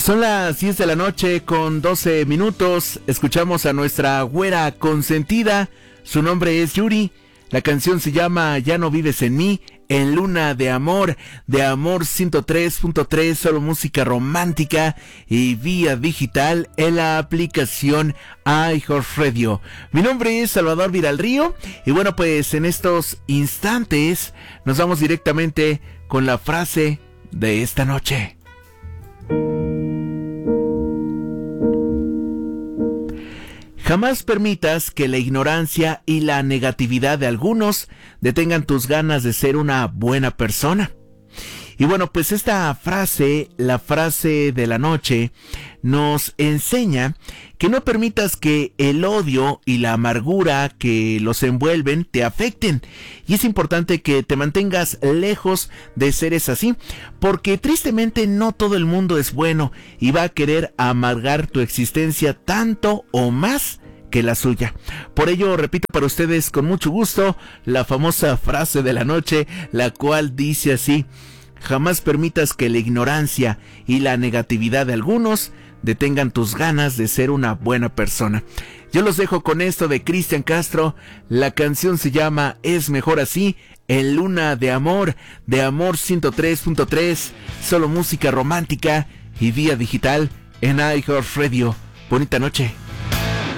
Son las 10 de la noche con 12 minutos. Escuchamos a nuestra güera consentida. Su nombre es Yuri. La canción se llama Ya no vives en mí, en Luna de Amor 103.3, solo música romántica y vía digital en la aplicación iHeartRadio. Mi nombre es Salvador Vidal-Río y bueno, pues en estos instantes nos vamos directamente con la frase de esta noche. Jamás permitas que la ignorancia y la negatividad de algunos detengan tus ganas de ser una buena persona. Y bueno, pues esta frase, la frase de la noche, nos enseña que no permitas que el odio y la amargura que los envuelven te afecten. Y es importante que te mantengas lejos de seres así, porque tristemente no todo el mundo es bueno y va a querer amargar tu existencia tanto o más que la suya. Por ello, repito para ustedes con mucho gusto la famosa frase de la noche, la cual dice así: jamás permitas que la ignorancia y la negatividad de algunos detengan tus ganas de ser una buena persona. Yo los dejo con esto de Cristian Castro. La canción se llama Es Mejor Así, en Luna de Amor 103.3, solo música romántica y vía digital en iHeartRadio. Bonita noche.